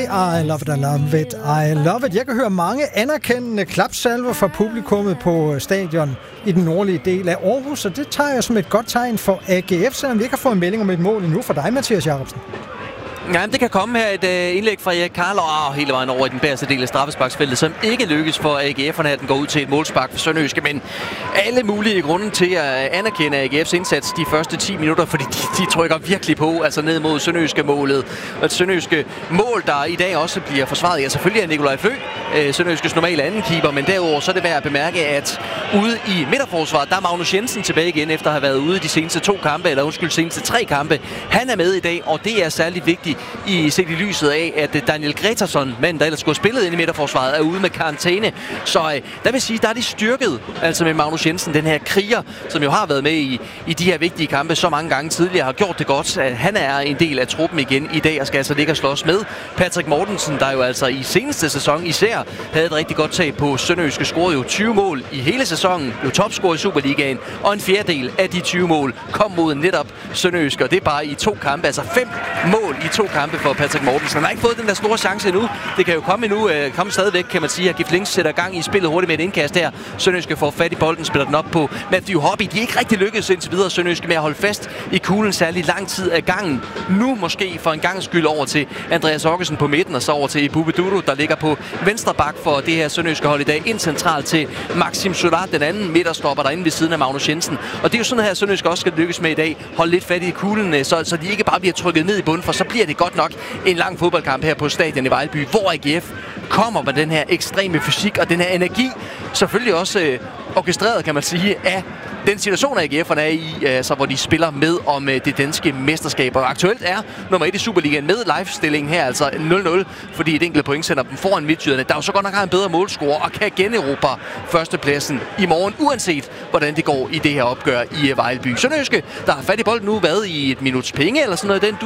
I love it, I love it, I love it. Jeg kan høre mange anerkendende klapsalver fra publikummet på stadion i den nordlige del af Aarhus, og det tager jeg som et godt tegn for AGF, selvom vi ikke har fået en melding om et mål endnu for dig, Mathias Jacobsen. Ja, det kan komme her et indlæg fra Erik Karl hele vejen over i den bagerste del af straffesparksfeltet, som ikke lykkes for AGF'erne, at den går ud til et målspark for Sønderjyske, men alle mulige grunde til at anerkende AGF's indsats de første 10 minutter, fordi de trykker virkelig på, altså ned mod Sønderjyske målet. Og et Sønderjyske mål, der i dag også bliver forsvaret, ja selvfølgelig er Nikolaj Flø, Sønderjyskes normale anden keeper, men derudover så er det værd at bemærke, at ude i midterforsvaret, der er Magnus Jensen tilbage igen, efter at have været ude de seneste 3 kampe. Han er med i dag, og det er særligt vigtigt set i lyset af, at Daniel Gretarsson, manden der ellers skulle have spillet ind i midterforsvaret, er ude med karantæne. Så der vil sige, der er de styrket, altså med Magnus Jensen, den her kriger, som jo har været med i de her vigtige kampe så mange gange tidligere, har gjort det godt. Han er en del af truppen igen i dag, og skal altså ligge og slås med Patrick Mortensen, der jo altså i seneste sæson især havde et rigtig godt tag på Sønderjyske, scorede jo 20 mål i hele sæsonen, blev topscorer i Superligaen, og en fjerdedel af de 20 mål kom mod netop Sønderjyske, og det er bare i 2 kampe, altså 5 mål i 2 kampe for Patrick Mortensen. Han har ikke fået den der store chance endnu. Det kan jo komme endnu. Komme stadigvæk, kan man sige, at Gif Links sætter gang i spillet hurtigt med et indkast her. Sønderjyske får fat i bolden, spiller den op på Matthew Hobby. De er ikke rigtig lykkedes indtil videre, Sønderjyske, med at holde fast i kuglen særlig lang tid af gangen. Nu måske for en gangs skyld over til Andreas Okkesen på midten, og så over til Bube Duro, der ligger på venstre bak for det her Sønderjyske hold i dag. Ind centralt til Maxim Solar, den anden midterstopper derinde ved siden af Magnus Jensen. Og det er jo sådan her, Sønderjyske også skal lykkes med i dag. Holde lidt fat i kuglen, så de ikke bare bliver trykket ned i bunden, for så bliver det godt nok en lang fodboldkamp her på stadion i Vejlby, hvor AGF kommer med den her ekstreme fysik og den her energi, selvfølgelig også orkestreret, kan man sige, af den situation, AGF'erne er i, altså, hvor de spiller med om det danske mesterskab. Og aktuelt er nummer 1 i Superligaen med live-stilling her, altså 0-0, fordi et enkelt point sender dem foran Midtjyderne, der jo så godt nok har en bedre målscore og kan generobre førstepladsen i morgen, uanset hvordan det går i det her opgør i Vejlby. Sønderjyske, der har fat i bolden nu, været i et minuts penge eller sådan noget, den